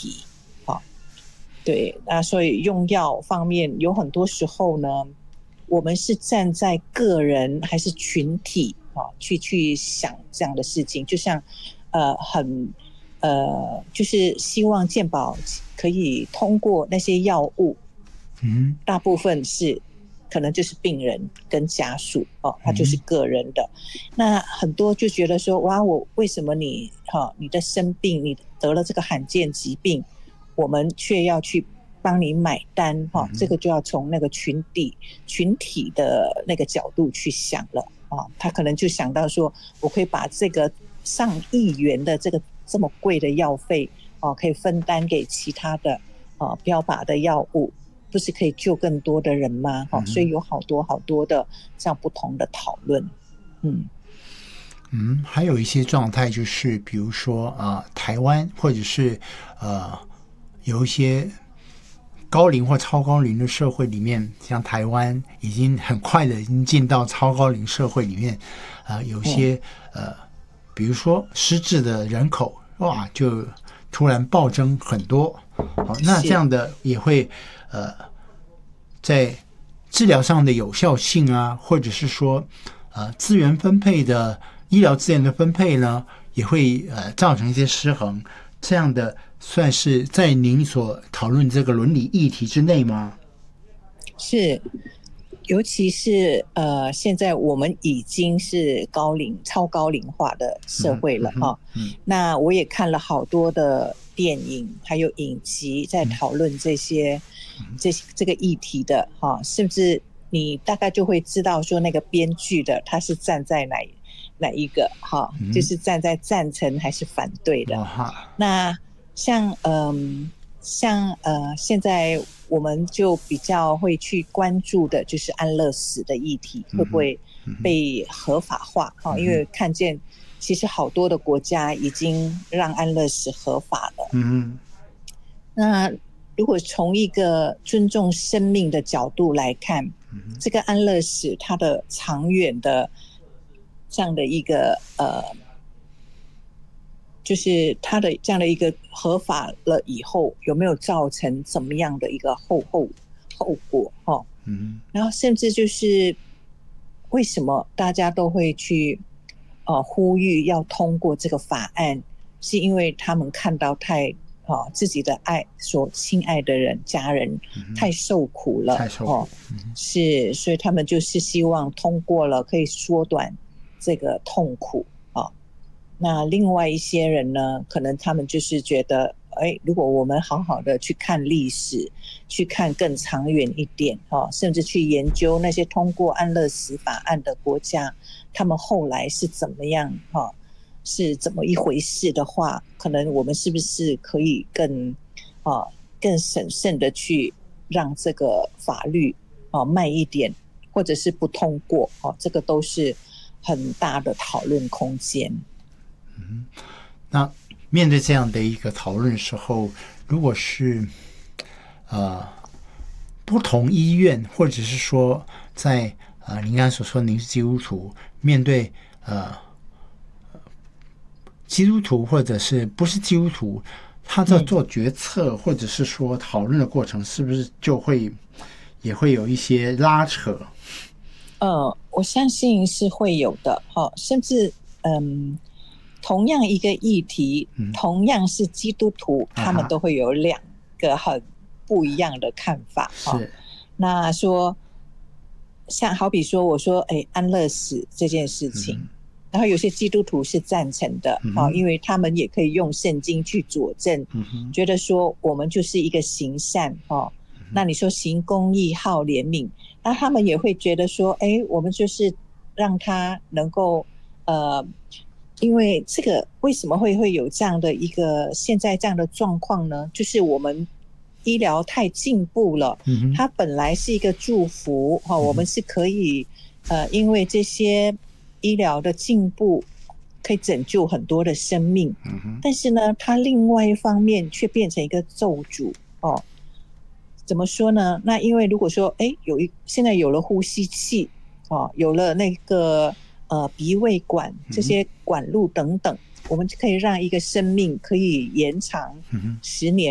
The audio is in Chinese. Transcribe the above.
题。对，那所以用药方面有很多时候呢，我们是站在个人还是群体去想这样的事情，就像就是希望健保可以通过那些药物，大部分是可能就是病人跟家属他就是个人的。那很多就觉得说，哇，我为什么你的生病，你得了这个罕见疾病，我们却要去帮你买单这个就要从那个群体的那个角度去想了他可能就想到说，我可以把这个上亿元的这么贵的药费可以分担给其他的标靶的药物，不是可以救更多的人吗？所以有好多好多的这样不同的讨论。 还有一些状态就是比如说台湾或者是有一些高龄或超高龄的社会里面，像台湾已经很快的已经进到超高龄社会里面有些比如说失智的人口就突然暴增很多。那这样的也会在治疗上的有效性或者是说资源分配的医疗资源的分配呢，也会造成一些失衡。这样的算是在您所讨论这个伦理议题之内吗？ 是，尤其是现在我们已经是超高龄化的社会了那我也看了好多的电影还有影集在讨论这个议题的甚至你大概就会知道说那个编剧的他是站在哪一个就是站在赞成还是反对的。那像现在我们就比较会去关注的就是安乐死的议题会不会被合法化因为看见其实好多的国家已经让安乐死合法了。那如果从一个尊重生命的角度来看，这个安乐死它的长远的这样的一个就是它的这样的一个合法了以后，有没有造成怎么样的一个后果然后甚至就是为什么大家都会去呼吁要通过这个法案，是因为他们看到自己的所亲爱的人家人太受苦了是，所以他们就是希望通过了可以缩短这个痛苦那另外一些人呢，可能他们就是觉得如果我们好好的去看历史，去看更长远一点甚至去研究那些通过安乐死法案的国家，他们后来是怎么样是怎么一回事的话，可能我们是不是可以更审慎的去让这个法律慢一点，或者是不通过这个都是很大的讨论空间。 那面对这样的一个讨论的时候，如果是不同医院，或者是说在您刚才所说您是基督徒，面对基督徒或者是不是基督徒，他在做决策或者是说讨论的过程，是不是也会有一些拉扯？ 我相信是会有的甚至同样一个议题，同样是基督徒，他们都会有两个很不一样的看法那说像好比说我说安乐死这件事情然后有些基督徒是赞成的因为他们也可以用圣经去佐证觉得说我们就是一个行善那你说行公义好怜悯，那他们也会觉得说我们就是让他能够因为这个为什么会有这样的一个现在这样的状况呢？就是我们医疗太进步了它本来是一个祝福我们是可以因为这些医疗的进步可以拯救很多的生命但是呢它另外一方面却变成一个咒诅怎么说呢？那因为如果说现在有了呼吸器有了那个鼻胃管这些管路等等我们可以让一个生命可以延长10年